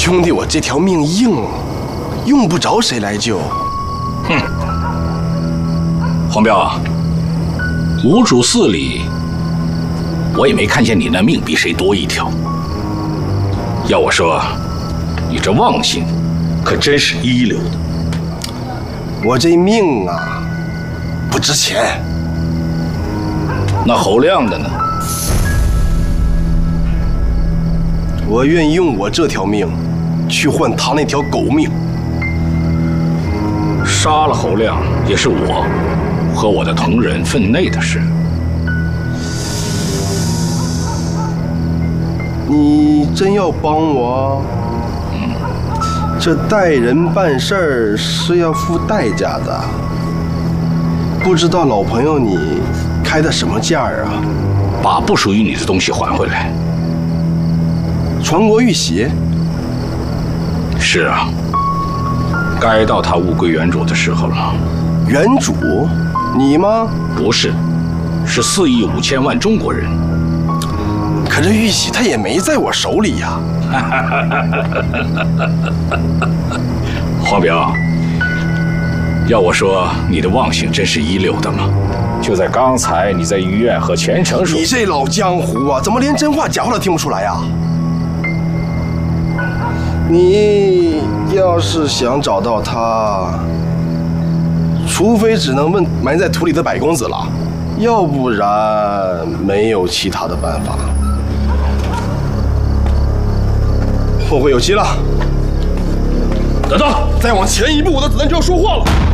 兄弟，我这条命硬，用不着谁来救。 哼，黄彪，五主寺里，我也没看见你那命比谁多一条。要我说，你这忘性可真是一流的。 我这命啊，不值钱。 那侯亮的呢？ 我愿意用我这条命，去换他那条狗命。 杀了侯亮也是我和我的同仁分内的事。 你真要帮我？这带人办事儿是要付代价的。不知道老朋友你开的什么价儿啊？ 把不属于你的东西还回来。 传国玉玺？ 是啊，该到他物归原主的时候了。 原主？你吗？ 不是，是4亿5千万中国人。 可这玉玺它也没在我手里呀。 黄彪，要我说，你的忘性真是一流的嘛！就在刚才，你在医院和钱程说， 你这老江湖啊，怎么连真话假话都听不出来呀？你要是想找到他，除非只能问埋在土里的百公子了，要不然没有其他的办法。后会有期了。 等等， 再往前一步，我的子弹就要说话了。